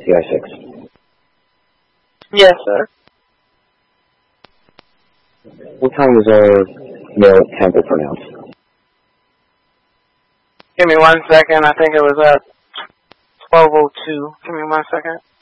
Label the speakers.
Speaker 1: CI6.
Speaker 2: Yes, sir.
Speaker 1: What time was our mail temple pronounced?
Speaker 2: Give me 1 second. I think it was at 12:02. Give me 1 second.